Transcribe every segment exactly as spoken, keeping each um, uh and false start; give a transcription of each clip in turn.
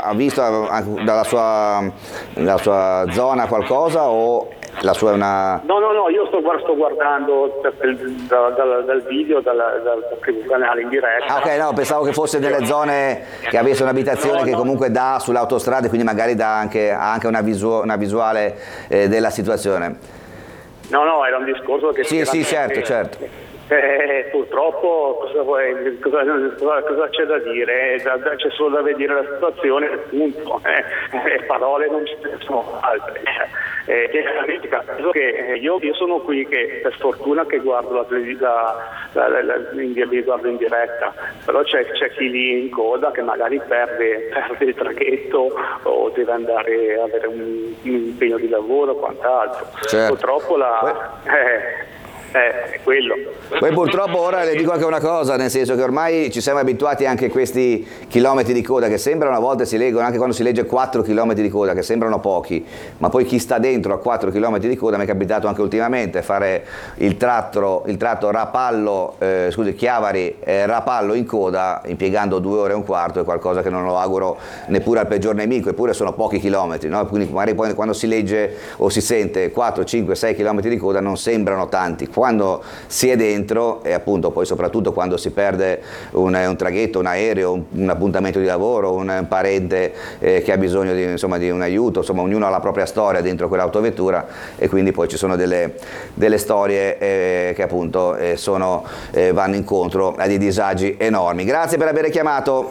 ha visto anche dalla sua, dalla sua zona qualcosa o la sua è una... No, no, no, io sto, sto guardando dal, dal, dal video, dal, dal primo canale in diretta. Ah, ok, no, pensavo che fosse delle zone che avesse un'abitazione no, che no. comunque dà sull'autostrada, quindi magari dà anche, ha anche una, visu- una visuale eh, della situazione. No, no, era un discorso che... Sì, sì, certo, certo. Eh, purtroppo cosa, vuoi, cosa, cosa, cosa c'è da dire? Da, da, c'è solo da vedere la situazione, punto. Eh, eh, parole non ce ne sono altre. Eh, chiaramente capisco che io, io sono qui che per fortuna che guardo la, la, la, la, in, guardo in diretta, però c'è, c'è chi lì in coda che magari perde, perde il traghetto o deve andare a avere un, un impegno di lavoro o quant'altro. Certo. Purtroppo la... Eh, Eh, è quello. Poi purtroppo ora le dico anche una cosa, nel senso che ormai ci siamo abituati anche a questi chilometri di coda che sembrano, a volte si leggono, anche quando si legge quattro chilometri di coda, che sembrano pochi, ma poi chi sta dentro a quattro chilometri di coda, mi è capitato anche ultimamente fare il tratto, il tratto Rapallo, eh, scusi, Chiavari, eh, Rapallo in coda, impiegando due ore e un quarto, è qualcosa che non lo auguro neppure al peggior nemico, eppure sono pochi chilometri, no? Quindi magari poi quando si legge o si sente quattro, cinque, sei chilometri di coda non sembrano tanti. Quando si è dentro e appunto poi soprattutto quando si perde un, un traghetto, un aereo, un, un appuntamento di lavoro, un parente eh, che ha bisogno di, insomma, di un aiuto, insomma ognuno ha la propria storia dentro quell'autovettura e quindi poi ci sono delle, delle storie eh, che appunto eh, sono, eh, vanno incontro a dei disagi enormi. Grazie per aver chiamato.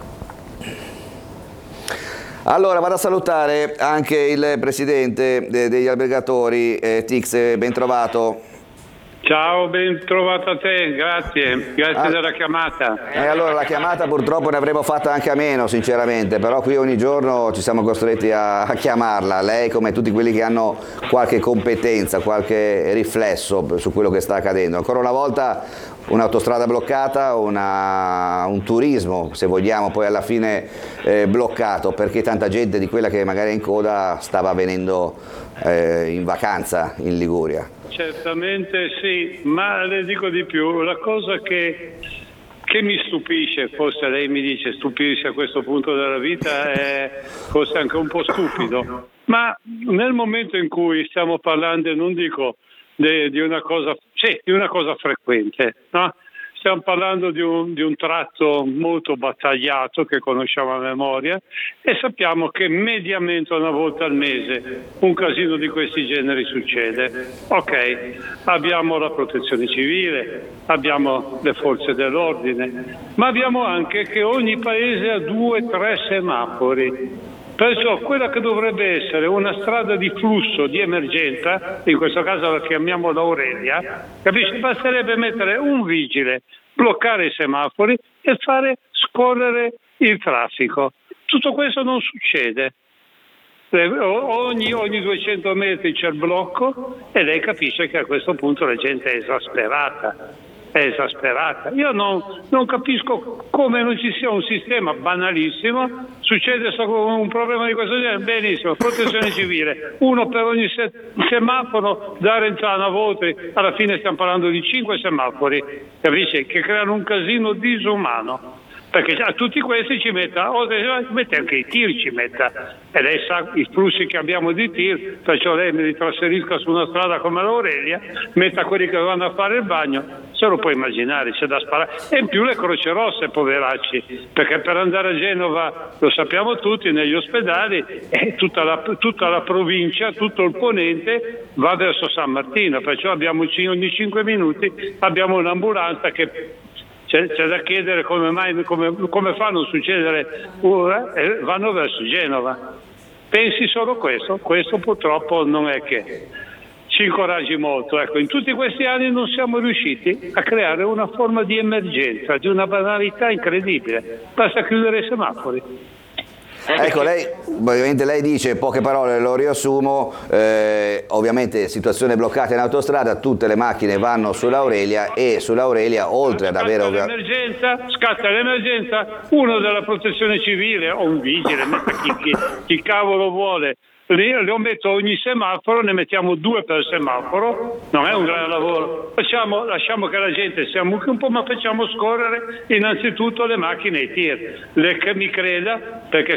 Allora vado a salutare anche il presidente degli albergatori, eh, Tix, ben trovato. Ciao, ben trovato a te, grazie, grazie ah, della chiamata. E eh, allora la chiamata purtroppo ne avremmo fatta anche a meno sinceramente, però qui ogni giorno ci siamo costretti a, a chiamarla, lei come tutti quelli che hanno qualche competenza, qualche riflesso su quello che sta accadendo. Ancora una volta un'autostrada bloccata, una, un turismo se vogliamo poi alla fine eh, bloccato perché tanta gente di quella che magari è in coda stava venendo eh, in vacanza in Liguria. Certamente sì, ma le dico di più, la cosa che, che mi stupisce, forse lei mi dice stupirsi a questo punto della vita è forse anche un po' stupido, ma nel momento in cui stiamo parlando, non dico di, di una cosa, sì, di una cosa frequente, no? Stiamo parlando di un, di un tratto molto battagliato che conosciamo a memoria e sappiamo che mediamente una volta al mese un casino di questi generi succede. Ok, abbiamo la protezione civile, abbiamo le forze dell'ordine, ma abbiamo anche che ogni paese ha due o tre semafori. Perciò quella che dovrebbe essere una strada di flusso di emergenza, in questo caso la chiamiamo l'Aurelia, capisci? Basterebbe mettere un vigile, bloccare i semafori e fare scorrere il traffico. Tutto questo non succede. Ogni, ogni duecento metri c'è il blocco e lei capisce che a questo punto la gente è esasperata. È esasperata. Io non, non capisco come non ci sia un sistema banalissimo, succede un problema di questo genere, benissimo, protezione civile, uno per ogni se- semaforo, dare entrata a voti, alla fine stiamo parlando di cinque semafori, capisci? Che creano un casino disumano. Perché a tutti questi ci metta, o mette anche i tir, ci metta, e lei sa i flussi che abbiamo di tir, perciò lei mi ritrasferisca su una strada come l'Aurelia, metta quelli che vanno a fare il bagno, se lo puoi immaginare, c'è da sparare, e in più le croce rosse, poveracci, perché per andare a Genova, lo sappiamo tutti, negli ospedali, eh, tutta, la, tutta la provincia, tutto il ponente va verso San Martino, perciò abbiamo ogni cinque minuti abbiamo un'ambulanza che C'è, c'è da chiedere come mai, come, come fa a non succedere, uh, eh, vanno verso Genova. Pensi solo questo? Questo purtroppo non è che ci incoraggi molto. Ecco, in tutti questi anni non siamo riusciti a creare una forma di emergenza, di una banalità incredibile. Basta chiudere i semafori. Ecco, lei, ovviamente lei dice, poche parole, lo riassumo, eh, ovviamente situazione bloccata in autostrada, tutte le macchine vanno sull'Aurelia e sull'Aurelia oltre ad avere... Scatta l'emergenza, scatta l'emergenza, uno della protezione civile o un vigile, metta chi, chi, chi cavolo vuole, li, li metto ogni semaforo, ne mettiamo due per semaforo, non è un gran lavoro, facciamo, lasciamo che la gente si ammucchi un po', ma facciamo scorrere innanzitutto le macchine e i tir, le che mi creda, perché